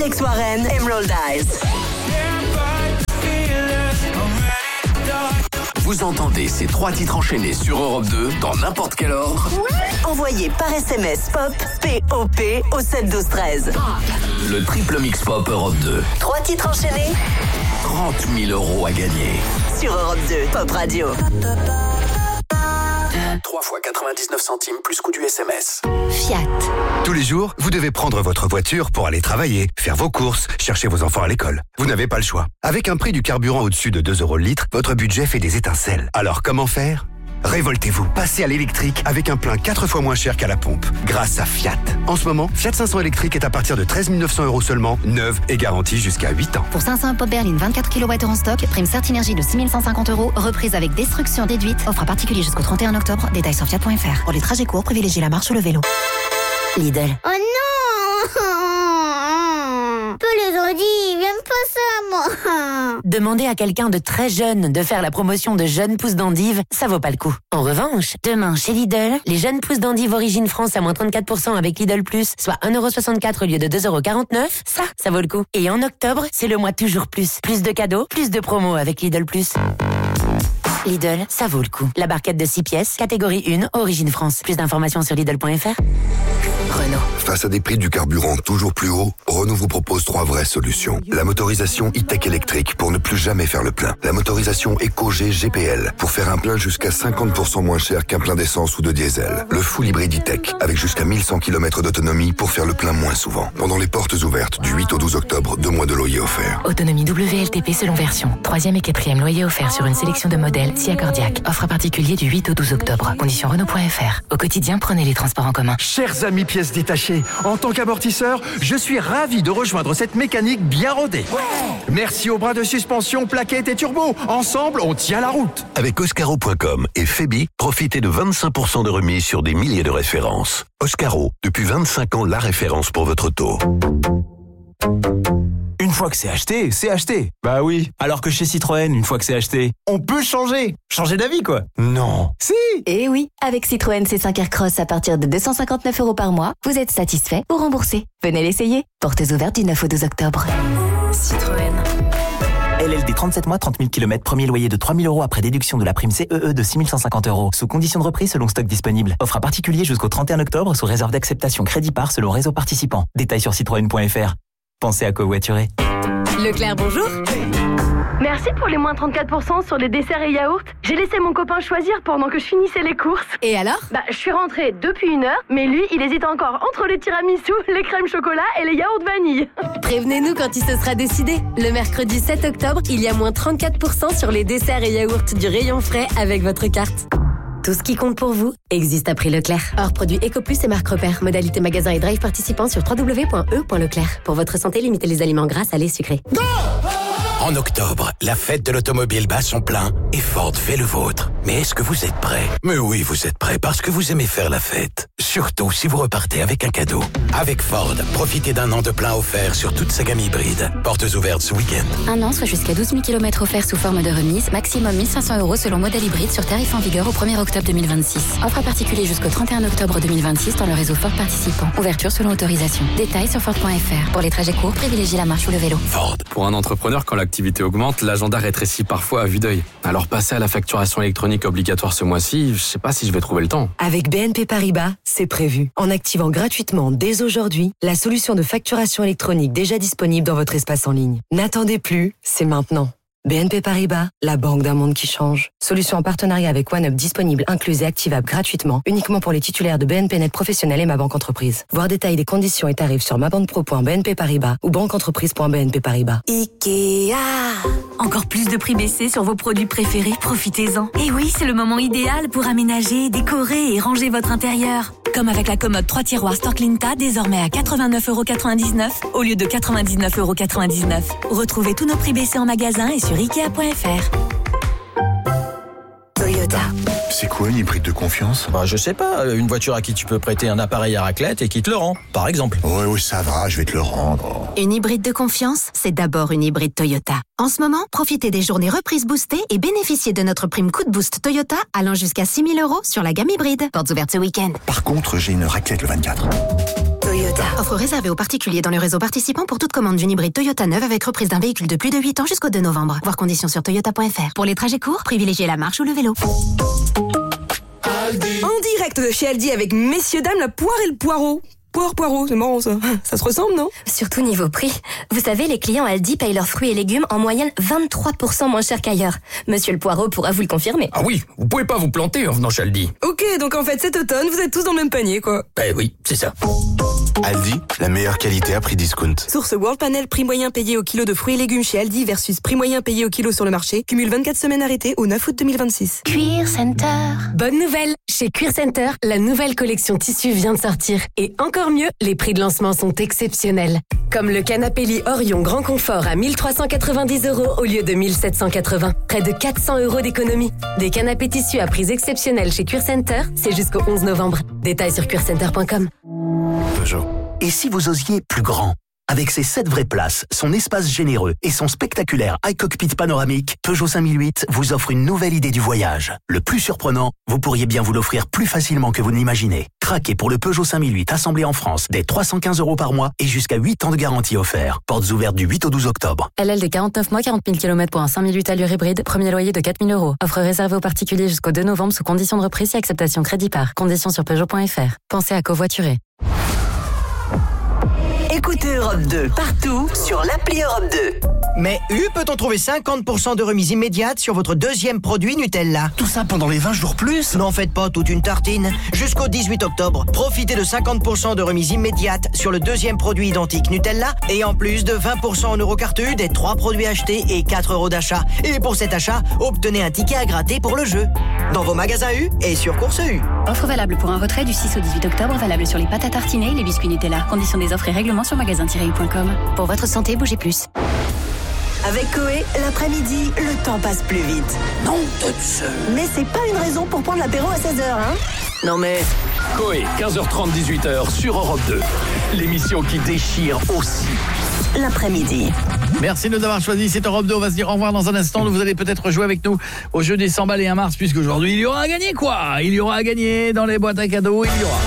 Alex Warren, Emerald Eyes. Vous entendez ces 3 titres enchaînés sur Europe 2 dans n'importe quel ordre. Envoyez par SMS POP, P-O-P au 7 12 13. Le triple mix pop Europe 2. 3 titres enchaînés, 30 000 € à gagner. sur Europe 2, Pop Radio. 3 fois 99 centimes plus coût du SMS. Fiat. Tous les jours, vous devez prendre votre voiture pour aller travailler, faire vos courses, chercher vos enfants à l'école. Vous n'avez pas le choix. Avec un prix du carburant au-dessus de 2 € le litre, votre budget fait des étincelles. Alors comment faire ? Révoltez-vous, passez à l'électrique avec un plein 4 fois moins cher qu'à la pompe, grâce à Fiat. En ce moment, Fiat 500 électrique est à partir de 13 900 € seulement, neuve et garantie jusqu'à 8 ans. Pour 500 pop berline 24 kWh en stock, prime Certinergie de 6 150 €, reprise avec destruction déduite, offre à particulier jusqu'au 31 octobre, détails sur fiat.fr. Pour les trajets courts, privilégiez la marche ou le vélo. Lidl. Oh non! Peu les ondits, j'aime pas ça, moi. Demander à quelqu'un de très jeune de faire la promotion de jeunes pousses d'endives, ça vaut pas le coup. En revanche, demain chez Lidl, les jeunes pousses d'endives Origine France à moins 34% avec Lidl Plus, soit 1,64 € au lieu de 2,49 €, ça vaut le coup. Et en octobre, c'est le mois toujours plus. Plus de cadeaux, plus de promos avec Lidl Plus. Lidl, ça vaut le coup. La barquette de 6 pièces, catégorie 1, Origine France. Plus d'informations sur Lidl.fr. Renault. Face à des prix du carburant toujours plus hauts, Renault vous propose 3 vraies solutions. La motorisation e-tech électrique pour ne plus jamais faire le plein. La motorisation EcoG GPL pour faire un plein jusqu'à 50% moins cher qu'un plein d'essence ou de diesel. Le full hybride e-tech avec jusqu'à 1100 km d'autonomie pour faire le plein moins souvent. Pendant les portes ouvertes du 8 au 12 octobre, 2 mois de loyer offerts. Autonomie WLTP selon version. 3e et 4e loyer offert sur une sélection de modèles SIA Cordiac. Offre à particulier du 8 au 12 octobre. Conditions Renault.fr. Au quotidien, prenez les transports en commun. Chers amis pièces détachées, en tant qu'amortisseur, je suis ravi de rejoindre cette mécanique bien rodée. Merci aux bras de suspension, plaquettes et turbo. Ensemble, on tient la route. Avec Oscaro.com et Febi, profitez de 25% de remise sur des milliers de références. Oscaro, depuis 25 ans, la référence pour votre taux. Une fois que c'est acheté, c'est acheté. Bah oui. Alors que chez Citroën, une fois que c'est acheté, on peut changer. Changer d'avis, quoi. Non. Si. Et oui, avec Citroën C5 Aircross à partir de 259 € par mois, vous êtes satisfait ou remboursé. Venez l'essayer. Portes ouvertes du 9 au 12 octobre. Citroën. LLD 37 mois, 30 000 km, premier loyer de 3 000 € après déduction de la prime CEE de 6 150 €. Sous condition de reprise selon stock disponible. Offre à particulier jusqu'au 31 octobre sous réserve d'acceptation crédit par selon réseau participant. Détails sur citroën.fr. Pensez à covoiturer. Leclerc, bonjour. Merci pour les moins 34% sur les desserts et yaourts. J'ai laissé mon copain choisir pendant que je finissais les courses. Et alors ? Je suis rentrée depuis 1 heure, mais lui, il hésite encore entre les tiramisu, les crèmes chocolat et les yaourts vanille. Prévenez-nous quand il se sera décidé. Le mercredi 7 octobre, il y a moins 34% sur les desserts et yaourts du rayon frais avec votre carte. Tout ce qui compte pour vous existe à prix Leclerc. Hors produits EcoPlus et marque repère. Modalité magasin et drive participant sur www.e.leclerc. Pour votre santé, limitez les aliments gras, salés, sucrés. En octobre, la fête de l'automobile bat son plein et Ford fait le vôtre. Mais est-ce que vous êtes prêts ? Mais oui, vous êtes prêts parce que vous aimez faire la fête. Surtout si vous repartez avec un cadeau. Avec Ford, profitez d'1 an de plein offert sur toute sa gamme hybride. Portes ouvertes ce week-end. 1 an, soit jusqu'à 12 000 km offerts sous forme de remise. Maximum 1 500 € selon modèle hybride sur tarif en vigueur au 1er octobre 2026. Offre à particulier jusqu'au 31 octobre 2026 dans le réseau Ford participant. Ouverture selon autorisation. Détails sur Ford.fr. Pour les trajets courts, privilégiez la marche ou le vélo. Ford. Pour un entrepreneur, quand l'activité augmente, l'agenda rétrécit parfois à vue d'œil. Alors passer à la facturation électronique obligatoire ce mois-ci, je sais pas si je vais trouver le temps. Avec BNP Paribas, c'est prévu. En activant gratuitement dès aujourd'hui la solution de facturation électronique déjà disponible dans votre espace en ligne. N'attendez plus, c'est maintenant. BNP Paribas, la banque d'un monde qui change. Solution en partenariat avec OneUp disponible, incluse et activable gratuitement, uniquement pour les titulaires de BNP Net Professionnel et Ma Banque Entreprise. Voir détails des conditions et tarifs sur mabanquepro.bnp Paribas ou banqueentreprise.bnp Paribas. Ikea. Encore plus de prix baissés sur vos produits préférés, profitez-en. Et oui, c'est le moment idéal pour aménager, décorer et ranger votre intérieur. Comme avec la commode 3 tiroirs Storklinta, désormais à 89,99 € au lieu de 99,99 €. Retrouvez tous nos prix baissés en magasin et sur Ikea.fr. Toyota. C'est quoi une hybride de confiance ? Je sais pas, une voiture à qui tu peux prêter un appareil à raclette et qui te le rend, par exemple. Oui, ça va, je vais te le rendre. Une hybride de confiance, c'est d'abord une hybride Toyota. En ce moment, profitez des journées reprises boostées et bénéficiez de notre prime coup de boost Toyota allant jusqu'à 6 000 € sur la gamme hybride. Portes ouvertes ce week-end. Par contre, j'ai une raclette le 24. Toyota. Offre réservée aux particuliers dans le réseau participant pour toute commande d'une hybride Toyota neuve avec reprise d'un véhicule de plus de 8 ans jusqu'au 2 novembre. Voir conditions sur toyota.fr. Pour les trajets courts, privilégiez la marche ou le vélo. En direct de chez Aldi avec messieurs dames la poire et le poireau. Poireau, c'est marrant ça. Ça se ressemble, non? Surtout niveau prix. Vous savez, les clients Aldi payent leurs fruits et légumes en moyenne 23% moins cher qu'ailleurs. Monsieur le Poireau pourra vous le confirmer. Ah oui, vous pouvez pas vous planter en venant chez Aldi. Ok, donc en fait cet automne, vous êtes tous dans le même panier, quoi. Eh oui, c'est ça. Aldi, la meilleure qualité à prix discount. Source World Panel, prix moyen payé au kilo de fruits et légumes chez Aldi versus prix moyen payé au kilo sur le marché. Cumule 24 semaines arrêtées au 9 août 2026. Cuir Center. Bonne nouvelle! Chez Cuir Center, la nouvelle collection tissu vient de sortir. Et encore mieux, les prix de lancement sont exceptionnels. Comme le canapé lit Orion Grand Confort à 1390 € au lieu de 1780. Près de 400 € d'économie. Des canapés tissus à prix exceptionnels chez Cuir Center, c'est jusqu'au 11 novembre. Détails sur cuircenter.com. Peugeot. Et si vous osiez plus grand? Avec ses 7 vraies places, son espace généreux et son spectaculaire iCockpit panoramique, Peugeot 5008 vous offre une nouvelle idée du voyage. Le plus surprenant, vous pourriez bien vous l'offrir plus facilement que vous ne l'imaginez. Craquez pour le Peugeot 5008 assemblé en France dès 315 € par mois et jusqu'à 8 ans de garantie offert. Portes ouvertes du 8 au 12 octobre. LL des 49 mois, 40 000 km pour un 5008 allure hybride, premier loyer de 4 000 €. Offre réservée aux particuliers jusqu'au 2 novembre sous condition de reprise et acceptation crédit par. Conditions sur Peugeot.fr. Pensez à covoiturer. Écoutez Europe 2 partout sur l'appli Europe 2. Mais peut-on trouver 50% de remise immédiate sur votre deuxième produit Nutella? Tout ça pendant les 20 jours plus? N'en faites pas toute une tartine. Jusqu'au 18 octobre, profitez de 50% de remise immédiate sur le deuxième produit identique Nutella et en plus de 20% en Eurocartu des 3 produits achetés et 4 € d'achat. Et pour cet achat, obtenez un ticket à gratter pour le jeu. Dans vos magasins U et sur Course U. Offre valable pour un retrait du 6 au 18 octobre, valable sur les pâtes à tartiner et les biscuits Nutella. Conditions des offres et règlements sur magasin-u.com. Pour votre santé, bougez plus. Avec Coé, l'après-midi, le temps passe plus vite. Non, de Dieu. Mais c'est pas une raison pour prendre l'apéro à 16h, hein? Non mais... Coé, 15h30, 18h sur Europe 2. L'émission qui déchire aussi. L'après-midi. Merci de nous avoir choisi, c'est Europe 2, on va se dire au revoir dans un instant. Vous allez peut-être jouer avec nous au jeu des 100 balles et 1 mars, puisque aujourd'hui il y aura à gagner quoi? Il y aura à gagner dans les boîtes à cadeaux, il y aura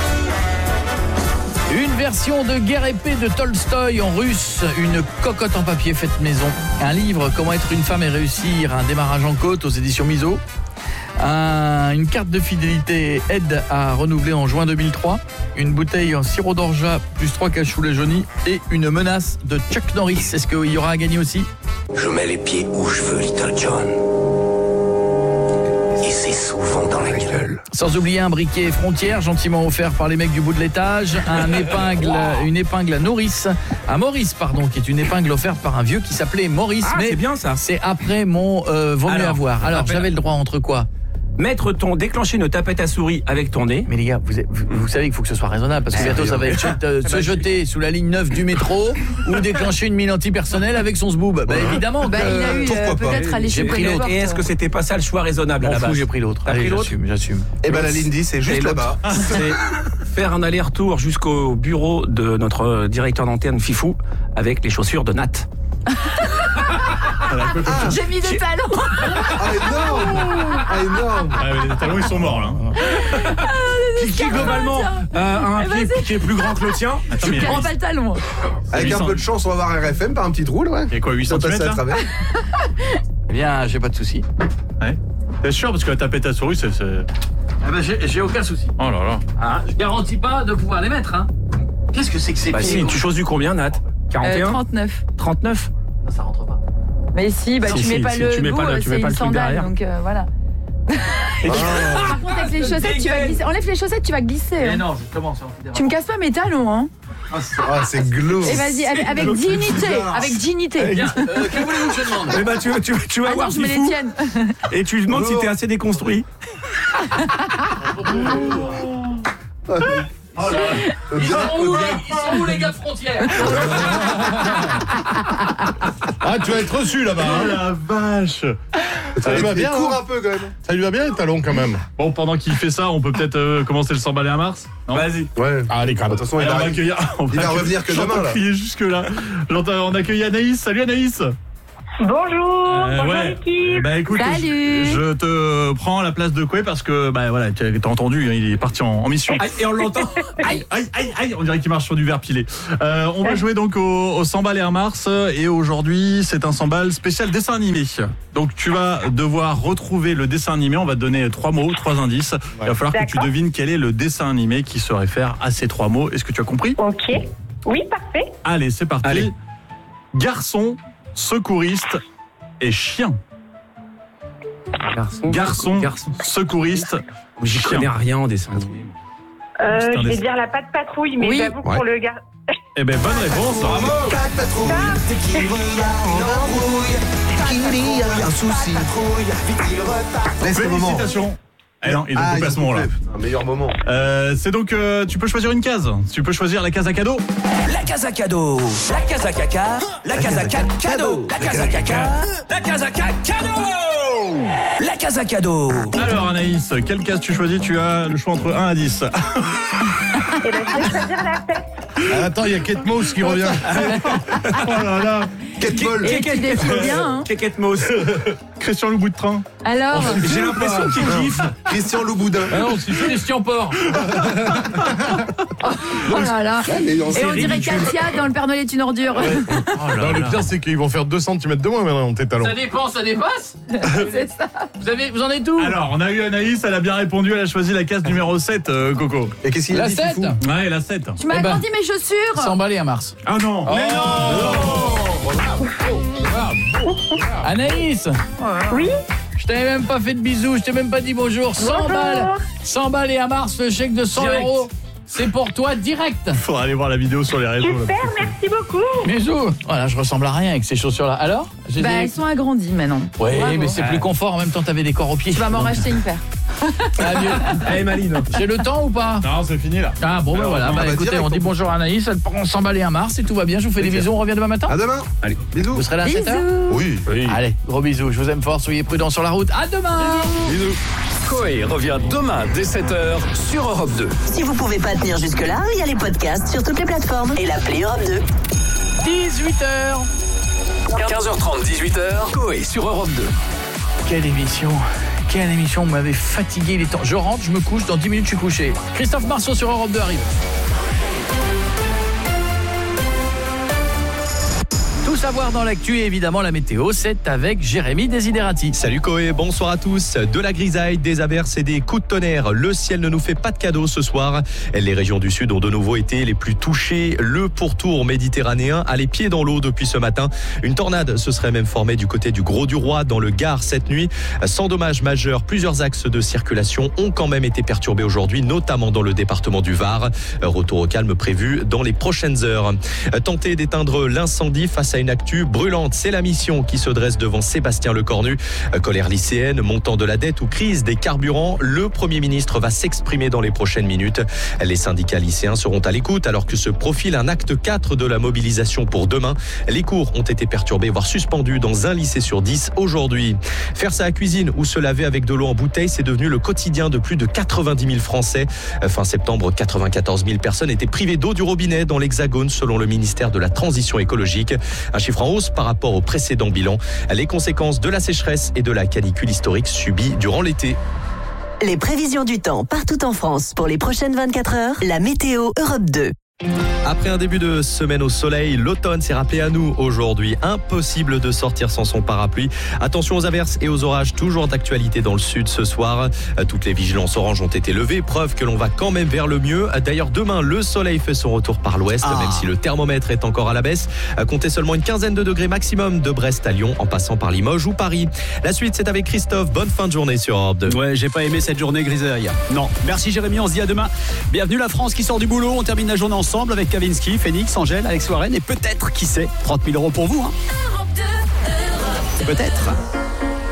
une version de Guerre épée de Tolstoï en russe, une cocotte en papier faite maison, un livre Comment être une femme et réussir un démarrage en côte aux éditions Miso, une carte de fidélité aide à renouveler en juin 2003, une bouteille en sirop d'orgeat plus 3 cachous jaunis et une menace de Chuck Norris. Est-ce qu'il y aura à gagner aussi? Je mets les pieds où je veux, Little John. Et c'est souvent dans la gueule. Sans oublier un briquet frontière gentiment offert par les mecs du bout de l'étage, une épingle à Maurice, qui est une épingle offerte par un vieux qui s'appelait Maurice. Ah, mais c'est bien ça. C'est après mon vaut mieux avoir. Alors j'avais le droit entre quoi? Déclencher une tapette à souris avec ton nez. Mais les gars, vous savez qu'il faut que ce soit raisonnable parce que bientôt ça va être se jeter sous la ligne 9 du métro ou déclencher une mine antipersonnelle avec son zboob. Bah évidemment que... il a eu peut-être aller chez l'autre. Et est-ce que c'était pas ça le choix raisonnable à la base? J'ai pris l'autre. Allez, j'assume. Et ben la ligne 10 c'est juste là-bas. C'est faire un aller-retour jusqu'au bureau de notre directeur d'antenne Fifou avec les chaussures de Nat. J'ai mis des talons. Énorme. Les talons ils sont morts là. Qui globalement un pied qui est plus grand que le tien. Tu prends pas le talon. Avec un peu de chance, on va voir RFM par un petit trou, ouais. Et quoi, 8 cm là? Eh bien, j'ai pas de souci. Ouais. T'es sûr parce que la tapette à souris c'est... Eh ben, j'ai aucun souci. Oh là là. Ah, je garantis pas de pouvoir les mettre, hein. Qu'est-ce que c'est que ces pieds? Si, tu choses du combien, Nat? 41 39. 39? Non, ça rentre pas. Mais si, tu mets pas le bout, c'est une sandale, donc voilà. Par contre, avec les chaussettes, tu vas glisser. Enlève les chaussettes, tu vas glisser. Mais non, justement, ça tu me casses pas mes talons, hein. C'est glauque. Et vas-y, avec dignité, avec dignité. Que voulez-vous que je demande? Eh ben, tu vas voir je mets les tiennes. Et tu lui demandes si t'es assez déconstruit. Oh là. Ils sont où les gars de frontière? Ah, tu vas être reçu là-bas. Oh la vache. Ça lui va bien. Cours un peu quand même. Ça lui va bien les talons quand même. Bon, pendant qu'il fait ça, on peut peut-être commencer le 100 balles à mars. Vas-y. Ouais. Allez, quand même. De toute façon, il va revenir que demain là. Crier jusque là. On accueille Anaïs. Salut Anaïs. Bonjour, l'équipe. Écoute, salut. Je te prends la place de Coué parce que t'as entendu, il est parti en mission. Et on l'entend. Aïe, on dirait qu'il marche sur du verre pilé. On va jouer donc au 100 balles Air Mars et aujourd'hui c'est un 100 balles spécial dessin animé. Donc tu vas devoir retrouver le dessin animé, on va te donner 3 mots, 3 indices. Il va falloir que tu devines quel est le dessin animé qui se réfère à ces 3 mots. Est-ce que tu as compris ? Ok, oui, parfait. Allez, c'est parti. Allez. Garçon, secouriste et chien. Garçon, secouriste, j'y connais rien en dessin animé. Je vais dire la patte patrouille, mais j'avoue que pour le gars. Eh ben bonne réponse. Bravo. Patte patrouille, dès qu'il embrouille, qu'il y a un souci, Félicitations. Eh non, ils ont coupé à ce moment-là. Un meilleur moment. C'est donc, tu peux choisir une case. Tu peux choisir la case à cadeau. La case à cadeau, la case à caca, la case à cadeau, la case à caca, la case à cadeau, la case à cadeau. Alors Anaïs, quelle case tu choisis ? Tu as le choix entre 1 à 10. Et ben, je vais choisir la tête. Attends, il y a Kate Moss qui revient. Oh là là. Kate Moll. Et tu défiles bien, hein. Kate Moss. Christian Loup bout de train. Alors, J'ai l'impression qu'il gifle. Christian Louboudin. Ah non, c'est Christian Port. oh là là. Et on dirait Katia dans Le Père Noël est une ordure. Non, le pire, c'est qu'ils vont faire 2 cm de moins maintenant, tes talons. Ça dépend, ça dépasse. C'est ça. Vous en êtes où ? Alors, on a eu Anaïs, elle a bien répondu, elle a choisi la case numéro 7, Coco. Et qu'est-ce qu'il a La dit, 7 Fifou ? Ouais, la 7. Tu m'as agrandi mes chaussures. 100 balles à Mars. Ah non. Mais Anaïs, Oui. je t'avais même pas fait de bisous, je t'ai même pas dit bonjour. 100 balles. 100 balles et à Mars, le chèque de 100 Direct. €. C'est pour toi direct. Faudra aller voir la vidéo sur les réseaux. Super, merci beaucoup. Bisous. Voilà, je ressemble à rien avec ces chaussures-là. Alors Elles sont agrandies maintenant. Oui, Bravo. mais c'est plus confort. En même temps, t'avais des corps aux pieds. Tu vas m'en racheter une paire. Ah, mieux. Allez, Maline. J'ai le temps ou pas ? Non, c'est fini là. Ah bon, ben voilà. Écoutez, on dit bonjour à Anaïs. Elle prend 100 balles et un Mars et tout va bien. Je vous fais des bisous. On revient demain matin. À demain. Allez, bisous. Vous serez là à 7h ? Oui. Allez, gros bisous. Je vous aime fort. Soyez prudents sur la route. À demain. Bisous. Coé revient demain dès 7h sur Europe 2. Si vous pouvez pas tenir jusque-là, il y a les podcasts sur toutes les plateformes et l'appli Europe 2. 18h. 15h30, 18h, Coé sur Europe 2. Quelle émission. Vous m'avez fatigué les temps. Je rentre, je me couche, dans 10 minutes je suis couché. Christophe Marceau sur Europe 2 arrive. Tout savoir dans l'actu et évidemment la météo, c'est avec Jérémy Desiderati. Salut Coé, bonsoir à tous. De la grisaille, des averses et des coups de tonnerre. Le ciel ne nous fait pas de cadeaux ce soir. Les régions du sud ont de nouveau été les plus touchées. Le pourtour méditerranéen a les pieds dans l'eau depuis ce matin. Une tornade se serait même formée du côté du Gros-du-Roi dans le Gard cette nuit. Sans dommages majeurs, plusieurs axes de circulation ont quand même été perturbés aujourd'hui, notamment dans le département du Var. Retour au calme prévu dans les prochaines heures. Tenter d'éteindre l'incendie face à une actu brûlante, c'est la mission qui se dresse devant Sébastien Lecornu. Colère lycéenne, montant de la dette ou crise des carburants, le Premier ministre va s'exprimer dans les prochaines minutes. Les syndicats lycéens seront à l'écoute alors que se profile un acte 4 de la mobilisation pour demain. Les cours ont été perturbés, voire suspendus dans un lycée sur 10 aujourd'hui. Faire sa cuisine ou se laver avec de l'eau en bouteille, c'est devenu le quotidien de plus de 90 000 Français. Fin septembre, 94 000 personnes étaient privées d'eau du robinet dans l'Hexagone selon le ministère de la Transition écologique. Un chiffre en hausse par rapport au précédent bilan. Les conséquences de la sécheresse et de la canicule historique subie durant l'été. Les prévisions du temps partout en France pour les prochaines 24 heures. La météo Europe 2. Après un début de semaine au soleil, l'automne s'est rappelé à nous aujourd'hui. Impossible de sortir sans son parapluie. Attention aux averses et aux orages, toujours d'actualité dans le sud ce soir. Toutes les vigilances oranges ont été levées, preuve que l'on va quand même vers le mieux. D'ailleurs, demain, le soleil fait son retour par l'ouest, même si le thermomètre est encore à la baisse. Comptez seulement une quinzaine de degrés maximum de Brest à Lyon, en passant par Limoges ou Paris. La suite, c'est avec Christophe. Bonne fin de journée sur Europe 2. Ouais, j'ai pas aimé cette journée grisaille. Non. Merci Jérémy, on se dit à demain. Bienvenue la France qui sort du boulot. On termine la journée ensemble avec Kavinsky, Phoenix, Angèle, Alex Warren et peut-être, qui sait, 30 000 € pour vous. Peut-être.